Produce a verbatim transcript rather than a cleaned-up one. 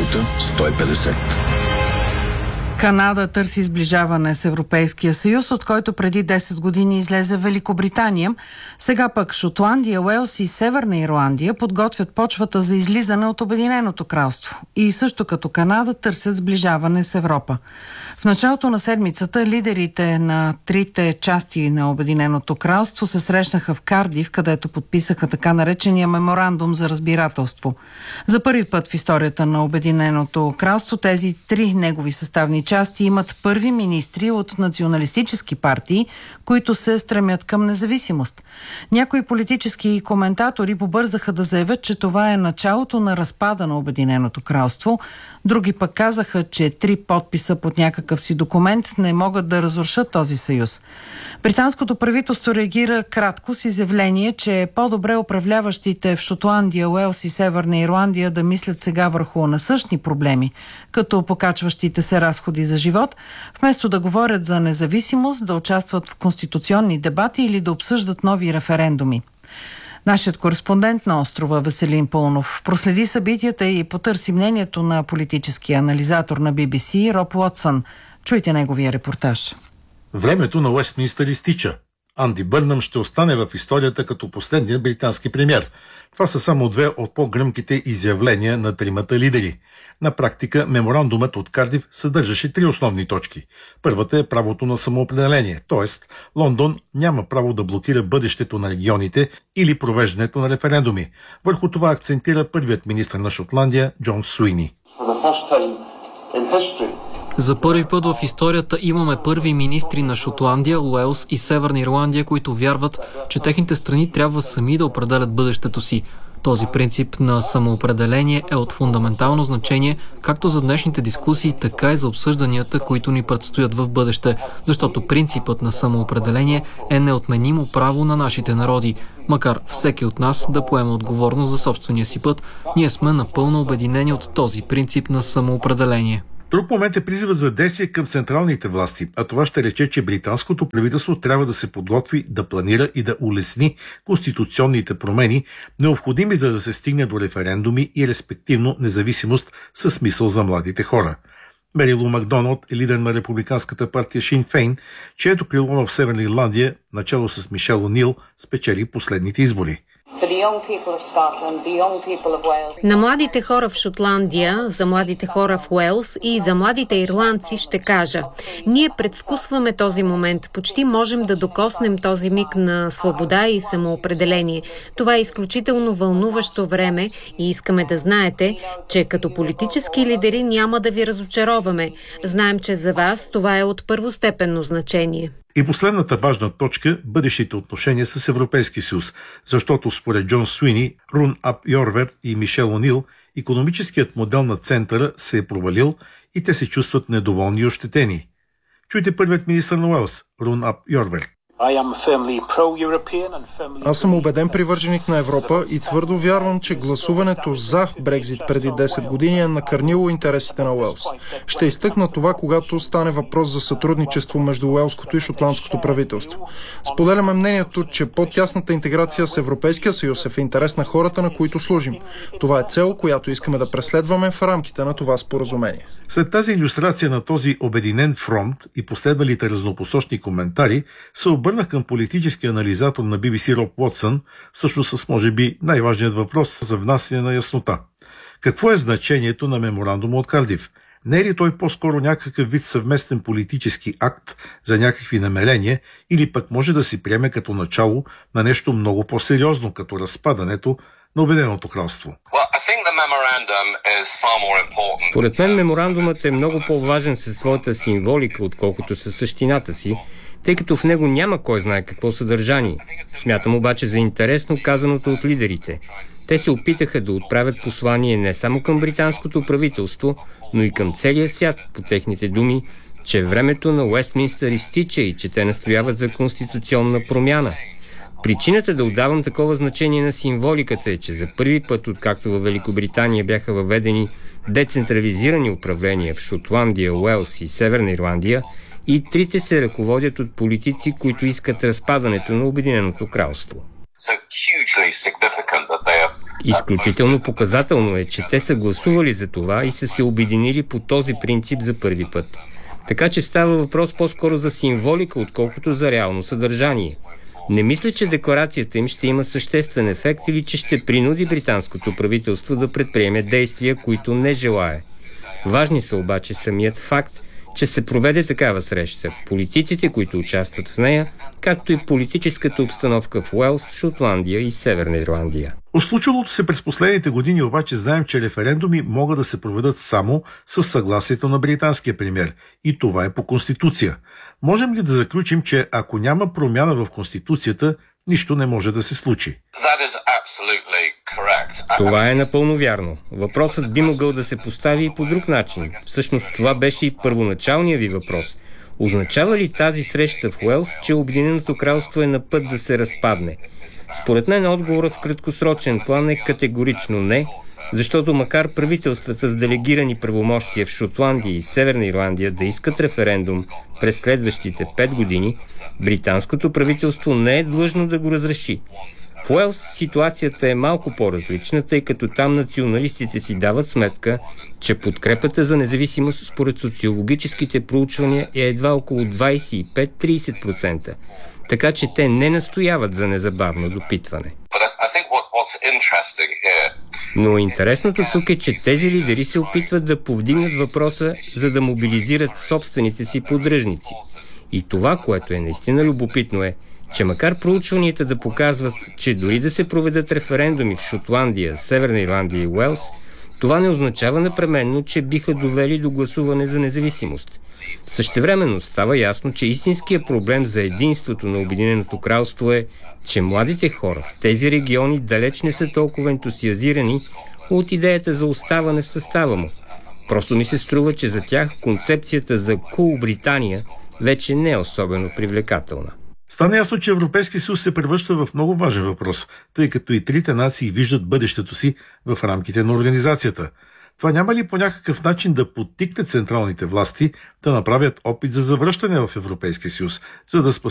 работа сто и петдесет. Канада търси сближаване с Европейския съюз, от който преди десет години излезе Великобритания. Сега пък Шотландия, Уелс и Северна Ирландия подготвят почвата за излизане от Обединеното кралство. И също като Канада търсят сближаване с Европа. В началото на седмицата лидерите на трите части на Обединеното кралство се срещнаха в Кардиф, където подписаха така наречения меморандум за разбирателство. За първи път в историята на Обединеното кралство тези три негови съставни части имат първи министри от националистически партии, които се стремят към независимост. Някои политически коментатори побързаха да заявят, че това е началото на разпада на Обединеното кралство. Други пък казаха, че три подписа под някакъв си документ не могат да разрушат този съюз. Британското правителство реагира кратко с изявление, че е по-добре управляващите в Шотландия, Уелс и Северна Ирландия да мислят сега върху насъщни проблеми, като покачващите се разходи за живот, вместо да говорят за независимост, да участват в конституционни дебати или да обсъждат нови референдуми. Нашият кореспондент на острова Веселин Пълнов проследи събитията и потърси мнението на политическия анализатор на Би Би Си Роб Уотсън. Чуйте неговия репортаж. Времето на Уестминстър изтича. Анди Бърнъм ще остане в историята като последният британски премиер. Това са само две от по-гръмките изявления на тримата лидери. На практика меморандумът от Кардиф съдържаше три основни точки. Първата е правото на самоопределение, т.е. Лондон няма право да блокира бъдещето на регионите или провеждането на референдуми. Върху това акцентира първият министър на Шотландия Джон Суини. За първи път в историята имаме първи министри на Шотландия, Уелс и Северна Ирландия, които вярват, че техните страни трябва сами да определят бъдещето си. Този принцип на самоопределение е от фундаментално значение както за днешните дискусии, така и за обсъжданията, които ни предстоят в бъдеще, защото принципът на самоопределение е неотменимо право на нашите народи. Макар всеки от нас да поема отговорност за собствения си път, ние сме напълно обединени от този принцип на самоопределение. Друг момент е призивът за действие към централните власти, а това ще рече, че британското правителство трябва да се подготви, да планира и да улесни конституционните промени, необходими за да се стигне до референдуми и респективно независимост със смисъл за младите хора. Мери Лу Макдоналд е лидер на републиканската партия Шин Фейн, чието крило в Северна Ирландия, начало с Мишел О'Нил, спечели последните избори. На младите хора в Шотландия, за младите хора в Уелс и за младите ирландци ще кажа: ние предвкусваме този момент, почти можем да докоснем този миг на свобода и самоопределение. Това е изключително вълнуващо време и искаме да знаете, че като политически лидери няма да ви разочароваме. Знаем, че за вас това е от първостепенно значение. И последната важна точка – бъдещите отношения с Европейския съюз, защото според Джон Суини, Рун Ап Йорвер и Мишел О'Нил, икономическият модел на центъра се е провалил и те се чувстват недоволни и ощетени. Чуйте първият министър на Уелс, Рун Ап Йорвер. Аз съм убеден привърженик на Европа и твърдо вярвам, че гласуването за Брекзит преди десет години е накърнило интересите на Уелс. Ще изтъкна това, когато стане въпрос за сътрудничество между уелското и шотландското правителство. Споделяме мнението, че по-тясната интеграция с Европейския съюз е в интерес на хората, на които служим. Това е цел, която искаме да преследваме в рамките на това споразумение. След тази илюстрация на този обединен фронт и последвалите разнопосочни коментари, се обърнах към политически анализатор на Би Би Си Роб Уотсън, всъщност с може би най-важният въпрос за внасяне на яснота. Какво е значението на меморандума от Кардиф? Не е ли той по-скоро някакъв вид съвместен политически акт за някакви намерения или пък може да се приеме като начало на нещо много по-сериозно, като разпадането на Обединеното кралство? Според мен меморандумът е много по-важен със своята символика, отколкото със същината си, тъй като в него няма кой знае какво съдържание. Смятам обаче за интересно казаното от лидерите. Те се опитаха да отправят послание не само към британското правителство, но и към целия свят, по техните думи, че времето на Уестминстър изтича и че те настояват за конституционна промяна. Причината да отдавам такова значение на символиката е, че за първи път, откакто във Великобритания бяха въведени децентрализирани управления в Шотландия, Уелс и Северна Ирландия, и трите се ръководят от политици, които искат разпадането на Обединеното кралство. Изключително показателно е, че те са гласували за това и са се обединили по този принцип за първи път. Така че става въпрос по-скоро за символика, отколкото за реално съдържание. Не мисля, че декларацията им ще има съществен ефект или че ще принуди британското правителство да предприеме действия, които не желае. Важни са обаче самият факт, че се проведе такава среща, политиците, които участват в нея, както и политическата обстановка в Уелс, Шотландия и Северна Ирландия. От случилото се през последните години обаче знаем, че референдуми могат да се проведат само с съгласието на британския премиер. И това е по Конституция. Можем ли да заключим, че ако няма промяна в Конституцията, нищо не може да се случи? Това е напълно вярно. Въпросът би могъл да се постави и по друг начин. Всъщност това беше и първоначалният ви въпрос. Означава ли тази среща в Уелс, че Обединеното кралство е на път да се разпадне? Според мен отговорът в краткосрочен план е категорично не, защото макар правителствата с делегирани правомощия в Шотландия и Северна Ирландия да искат референдум през следващите пет години, британското правителство не е длъжно да го разреши. В Уелс ситуацията е малко по-различна, тъй като там националистите си дават сметка, че подкрепата за независимост според социологическите проучвания е едва около двадесет и пет до тридесет процента. Така че те не настояват за незабавно допитване. Но интересното тук е, че тези лидери се опитват да повдигнат въпроса, за да мобилизират собствените си поддръжници. И това, което е наистина любопитно е, че макар проучванията да показват, че дори да се проведат референдуми в Шотландия, Северна Ирландия и Уелс, това не означава непременно, че биха довели до гласуване за независимост. Същевременно става ясно, че истинският проблем за единството на Обединеното кралство е, че младите хора в тези региони далеч не са толкова ентусиазирани от идеята за оставане в състава му. Просто ми се струва, че за тях концепцията за Кул Британия вече не е особено привлекателна. Стана ясно, че Европейския съюз се превръща в много важен въпрос, тъй като и трите нации виждат бъдещето си в рамките на организацията. Това няма ли по някакъв начин да подтикне централните власти да направят опит за завръщане в Европейския съюз, за да спасят